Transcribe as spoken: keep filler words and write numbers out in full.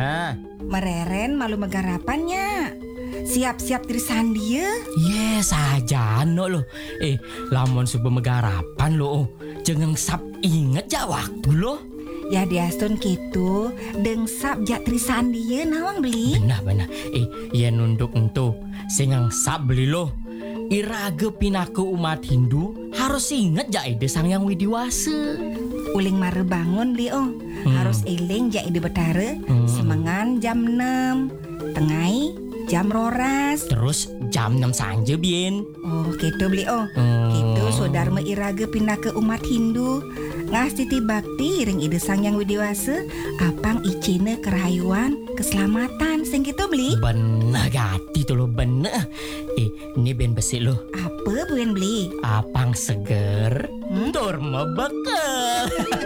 Nah, Mereren malu megarapannya. Siap-siap tirisan dia. yes aja no lo. Eh, lamun subuh megarapan lo. Oh. Jangan sap inget ja waktu lo. Ya diastun gitu. Dengsap jak tirisan dia nawang beli. Benar-benar. Eh, ya nunduk ento. Singang sap beli lo. Iraga pinaku umat Hindu harus inget ja ide sang yang widiwasa. Uling mare bangun beli oh. Hmm. Harus eling jak ide betara. Hmm. Semengan jam enam. Tengai jam roras. Terus jam enam sanje bien. Oh gitu beli oh. Hmm. Gitu saudara iraga pindah ke umat Hindu. Ngas titi bakti ring ide sang yang widiwasa. Apang icine kerayuan keselamatan sing gitu beli. Bener gati tuh lo bener. Eh, ini ben besi lo. Apa buen beli? Apang seger. Hmm? Tur mebeke.